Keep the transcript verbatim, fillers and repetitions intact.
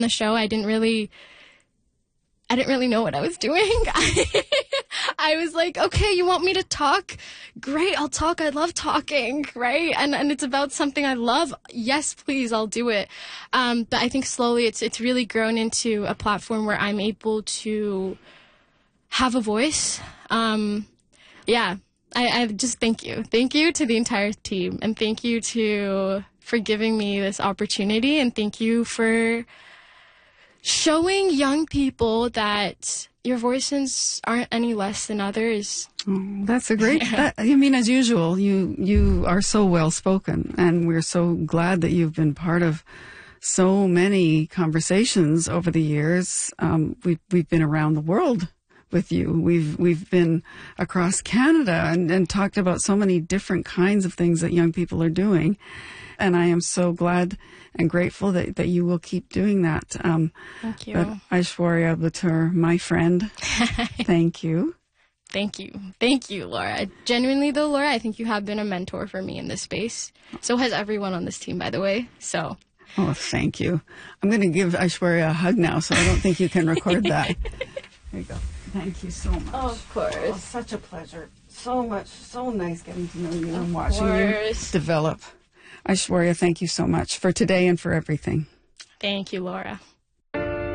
the show, I didn't really, I didn't really know what I was doing. I, I was like, okay, you want me to talk? Great, I'll talk. I love talking, right? And and it's about something I love. Yes, please, I'll do it. Um, but I think slowly it's it's really grown into a platform where I'm able to have a voice. Um, yeah, I, I just thank you. Thank you to the entire team. And thank you to for giving me this opportunity. And thank you for showing young people that your voices aren't any less than others. Oh, that's a great, that, I mean, as usual, you, you are so well spoken, and we're so glad that you've been part of so many conversations over the years. Um, we've, we've been around the world with you. We've, we've been across Canada and, and talked about so many different kinds of things that young people are doing. And I am so glad and grateful that, that you will keep doing that. Um, Thank you. But Aishwarya Buttur, my friend, thank you. Thank you. Thank you, Laura. Genuinely, though, Laura, I think you have been a mentor for me in this space. So has everyone on this team, by the way. So. Oh, thank you. I'm going to give Aishwarya a hug now, so I don't think you can record that. There you go. Thank you so much. Oh, of course. Oh, such a pleasure. So much. So nice getting to know you and Of watching course. you develop. Aishwarya, thank you so much for today and for everything. Thank you, Laura.